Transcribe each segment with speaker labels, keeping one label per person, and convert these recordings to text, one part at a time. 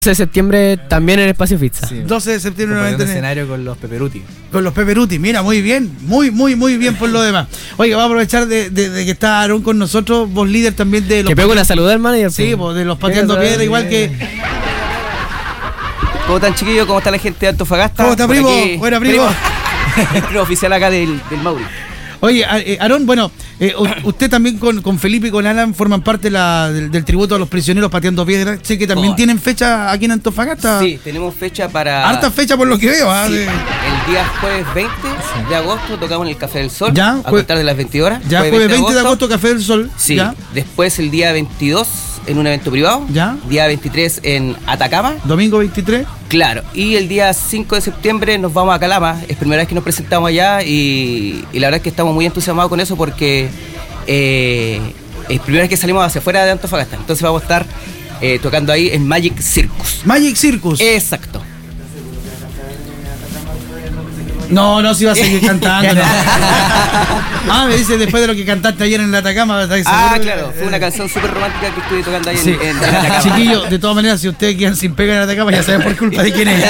Speaker 1: de septiembre también en Espacio Pizza.
Speaker 2: Sí.
Speaker 3: 12 de septiembre nuevamente
Speaker 2: en el escenario con los Peperuti.
Speaker 3: con los Peperuti. Mira, muy bien, muy bien por lo demás. Oye, vamos a aprovechar de que está Aarón con nosotros, vos líder también de los...
Speaker 1: Que pego una saludar, manager.
Speaker 3: Sí, pues, de los Pateando Piedra, igual que...
Speaker 4: ¿Cómo están, chiquillos? ¿Cómo está la gente de Antofagasta?
Speaker 3: ¿Cómo está,
Speaker 4: Por
Speaker 3: primo?
Speaker 4: aquí,
Speaker 3: Buena, primo.
Speaker 4: El primo oficial acá del Mauri.
Speaker 3: Oye, Aarón, bueno, usted también con Felipe y con Alan forman parte del tributo a los prisioneros Pateando Piedra. Sé que también tienen fecha aquí en Antofagasta.
Speaker 4: Sí, tenemos fecha para...
Speaker 3: Harta fecha por lo que veo.
Speaker 4: Sí, el día jueves 20 de agosto tocamos en el Café del Sol.
Speaker 3: Ya,
Speaker 4: a contar de las 20 horas.
Speaker 3: Ya, jueves 20 de agosto, Café del Sol.
Speaker 4: Sí,
Speaker 3: ya.
Speaker 4: Después el día 22 en un evento privado.
Speaker 3: Ya.
Speaker 4: Día 23 en Atacama.
Speaker 3: Domingo 23.
Speaker 4: Claro, y el día 5 de septiembre nos vamos a Calama. Es primera vez que nos presentamos allá y la verdad es que estamos muy entusiasmados con eso porque es primera vez que salimos hacia afuera de Antofagasta. Entonces vamos a estar tocando ahí en Magic Circus.
Speaker 3: Magic Circus.
Speaker 4: Exacto.
Speaker 3: No, si vas a seguir cantando. No. Me dice después de lo que cantaste ayer en la Atacama.
Speaker 4: Claro, fue una canción súper romántica que estuve tocando ahí
Speaker 3: sí.
Speaker 4: en Atacama.
Speaker 3: Chiquillos, de todas maneras, si ustedes quedan sin pega en Atacama, ya saben por culpa de quién es.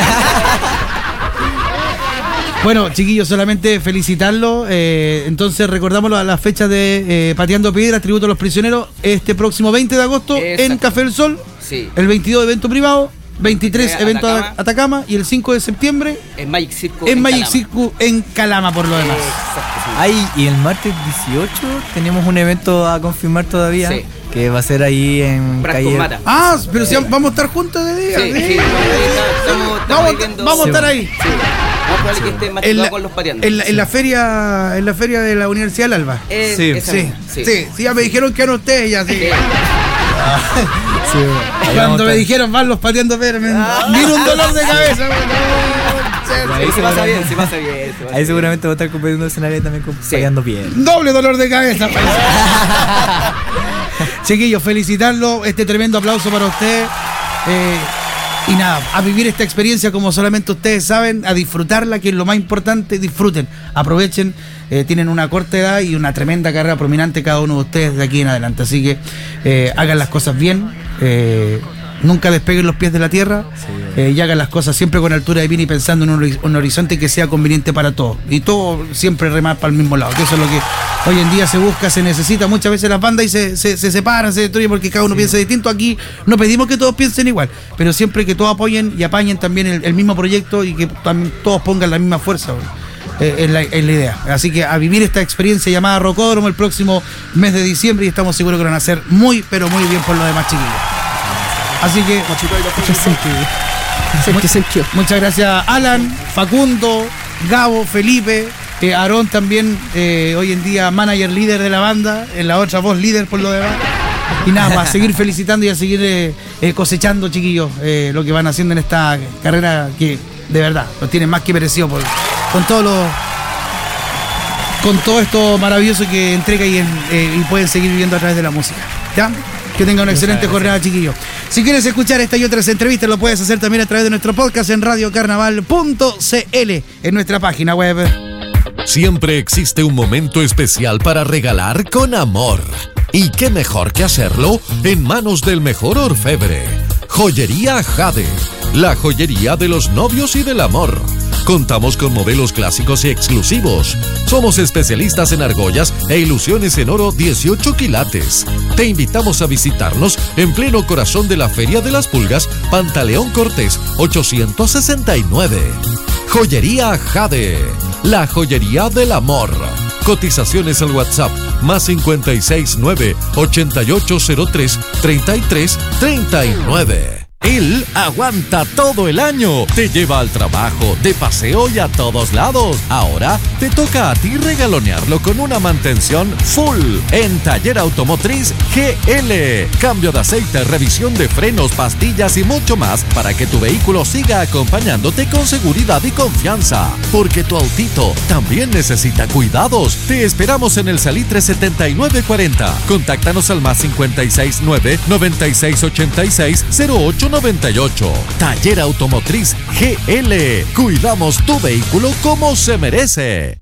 Speaker 3: Bueno, chiquillos, solamente felicitarlo. Entonces recordamos las fechas de Pateando Piedras, tributo a los prisioneros, este próximo 20 de agosto. Exacto. En Café del Sol.
Speaker 4: Sí.
Speaker 3: El 22 evento privado, 23 evento Atacama y el 5 de septiembre
Speaker 4: en Magic Circus
Speaker 3: en Calama por lo demás.
Speaker 2: Ahí, y el martes 18 tenemos un evento a confirmar todavía. Sí. Que va a ser ahí en
Speaker 4: calle.
Speaker 3: Pero si vamos a estar juntos de día.
Speaker 4: Sí.
Speaker 3: Vamos a estar ahí.
Speaker 4: Sí. Vamos a que esté más con los pateando.
Speaker 3: En la feria de la Universidad del Alba. Sí, ya me dijeron que eran ustedes ya, sí. Cuando me dijeron van los Pateando Piedra, me vino un dolor de cabeza.
Speaker 4: Ahí se pasa bien.
Speaker 2: Ahí seguramente va a estar compitiendo escenario también con Pateando Piedra.
Speaker 3: Doble dolor de cabeza. Chiquillos, felicitarlo, tremendo aplauso para usted. Y nada, a vivir esta experiencia como solamente ustedes saben, a disfrutarla, que es lo más importante. Disfruten, aprovechen, tienen una corta edad y una tremenda carrera prominente cada uno de ustedes de aquí en adelante, así que hagan las cosas bien, nunca despeguen los pies de la tierra, y hagan las cosas siempre con altura de bien y pensando en un horizonte que sea conveniente para todos, y todo siempre remar para el mismo lado, que eso es lo que hoy en día se busca, se necesita. Muchas veces las bandas y se separan, se destruyen porque cada uno piensa distinto. Aquí no pedimos que todos piensen igual, pero siempre que todos apoyen y apañen también el mismo proyecto y que también todos pongan la misma fuerza. Es la idea. Así que a vivir esta experiencia llamada Rocódromo el próximo mes de diciembre y estamos seguros que lo van a hacer muy, pero muy bien por los demás chiquillos. Así que muchas gracias Alan, Facundo, Gabo, Felipe, Aarón también, hoy en día manager líder de la banda, en la otra voz líder por lo demás. Y nada, para seguir felicitando y a seguir cosechando, chiquillos, lo que van haciendo en esta carrera que de verdad los tienen más que merecido con todo esto maravilloso que entrega y pueden seguir viviendo a través de la música. ¿Ya? Que tengan una excelente jornada, chiquillos. Si quieres escuchar esta y otras entrevistas, lo puedes hacer también a través de nuestro podcast en radiocarnaval.cl, en nuestra página web.
Speaker 5: Siempre existe un momento especial para regalar con amor. Y qué mejor que hacerlo en manos del mejor orfebre. Joyería Jade, la joyería de los novios y del amor. Contamos con modelos clásicos y exclusivos. Somos especialistas en argollas e ilusiones en oro 18 quilates. Te invitamos a visitarnos en pleno corazón de la Feria de las Pulgas, Pantaleón Cortés 869. Joyería Jade, la joyería del amor. Cotizaciones al WhatsApp más 569 8803 3339. Él aguanta todo el año, te lleva al trabajo, de paseo y a todos lados. Ahora te toca a ti regalonearlo con una mantención full en Taller Automotriz GL. Cambio de aceite, revisión de frenos, pastillas y mucho más para que tu vehículo siga acompañándote con seguridad y confianza. Porque tu autito también necesita cuidados. Te esperamos en el Salitre 7940. Contáctanos al más 569 9686 0898. Taller Automotriz GL. Cuidamos tu vehículo como se merece.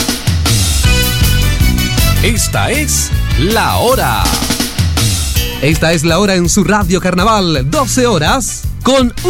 Speaker 5: Esta es La Hora.
Speaker 6: Esta es La Hora en su Radio Carnaval. 12 horas
Speaker 1: con